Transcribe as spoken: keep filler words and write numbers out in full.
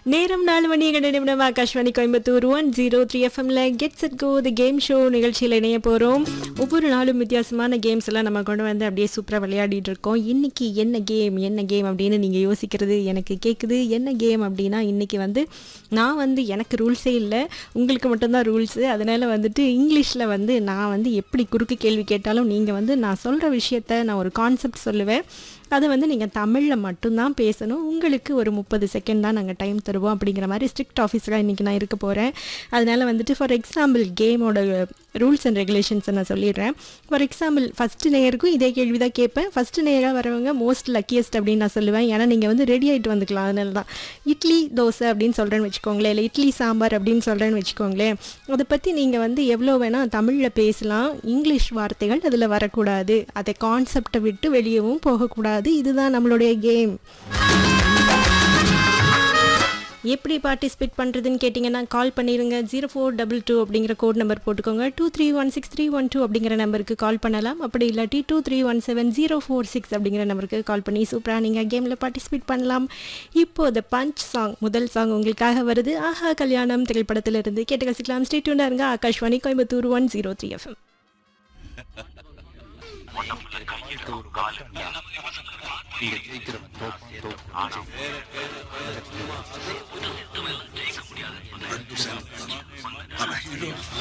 நேரம் நாலு மணி இரண்டு நிமிடம் Akashvani Coimbatore one zero three எஃப்எம்ல gets it go the game show நிகழ்ச்சியில் இணைய போகிறோம். ஒவ்வொரு நாளும் வித்தியாசமான கேம்ஸ் எல்லாம் நம்ம கொண்டு வந்து அப்படியே சூப்பராக விளையாடிட்டு இருக்கோம். இன்னைக்கு என்ன கேம் என்ன கேம் அப்படின்னு நீங்கள் யோசிக்கிறது எனக்கு கேட்குது. என்ன கேம் அப்படின்னா இன்னைக்கு வந்து நான் வந்து எனக்கு ரூல்ஸே இல்லை, உங்களுக்கு மட்டும்தான் ரூல்ஸு. அதனால் வந்துட்டு இங்கிலீஷில் வந்து நான் வந்து எப்படி குறுக்கு கேள்வி கேட்டாலும் நீங்கள் வந்து நான் சொல்கிற விஷயத்த நான் ஒரு கான்செப்ட் சொல்லுவேன், அதை வந்து நீங்கள் தமிழில் மட்டும்தான் பேசணும். உங்களுக்கு ஒரு முப்பது செகண்ட் தான் நாங்கள் டைம் தருவோம் அப்படிங்கிற மாதிரி ஸ்ட்ரிக்ட் ஆஃபீஸராக இன்றைக்கி நான் இருக்க போகிறேன். அதனால் வந்துட்டு ஃபார் எக்ஸாம்பிள் கேமோட ரூல்ஸ் அண்ட் ரெகுலேஷன்ஸை நான் சொல்லிடுறேன். ஃபார் எக்ஸாம்பிள் ஃபஸ்ட்டு நேயருக்கும் இதே கேள்வி தான் கேட்பேன். ஃபஸ்ட்டு நேயராக வரவங்க மோஸ்ட் லக்கியஸ்ட் அப்படின்னு நான் சொல்லுவேன். ஏன்னா நீங்கள் வந்து ரெடி ஆகிட்டு வந்துக்கலாம். அதனால தான் இட்லி தோசை அப்படின்னு சொல்கிறேன்னு வச்சுக்கோங்களேன், இல்லை இட்லி சாம்பார் அப்படின்னு சொல்கிறேன்னு வச்சுக்கோங்களேன். அதை பற்றி நீங்கள் வந்து எவ்வளோ வேணால் தமிழில் பேசலாம், இங்கிலீஷ் வார்த்தைகள் அதில் வரக்கூடாது, அதை கான்செப்டை விட்டு வெளியவும் போகக்கூடாது. இதுதான் நம்மளுடைய கேம். எப்படி பார்ட்டிசிபேட் பண்ணுறதுன்னு கேட்டிங்கன்னா கால் பண்ணிடுங்க. ஜீரோ ஃபோர் டபுள் டூ அப்படிங்கிற கோட் நம்பர் போட்டுக்கோங்க. Two three one six three one two அப்படிங்கிற நம்பருக்கு கால் பண்ணலாம். அப்படி இல்லாட்டி two three one seven zero four six அப்படிங்கிற நம்பருக்கு கால் பண்ணி சூப்பராக நீங்கள் கேமில் பார்ட்டிசிபேட் பண்ணலாம். இப்போ த பஞ்ச் சாங் முதல் சாங் உங்களுக்காக வருது. ஆஹா கல்யாணம் திரைப்படத்திலிருந்து கேட்டு கசிக்கலாம். ஸ்டே டியூன்டா இருங்க. Akashvani Coimbatore one zero three FM. I'm a hero.